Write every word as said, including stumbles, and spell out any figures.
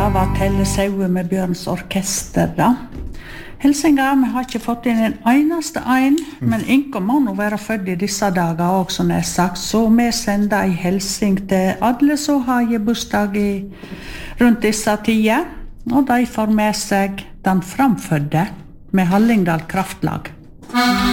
oppgave å telle sauer med Bjørns orkester da. Hilsinga, vi har ikke fått inn en eneste ein, men Inko må nå være født i disse dager også, som er sagt, så vi sender en hilsing til alle som har bursdag i rundt disse tider, og de får med seg den framfødde med Hallingdal Kraftlag.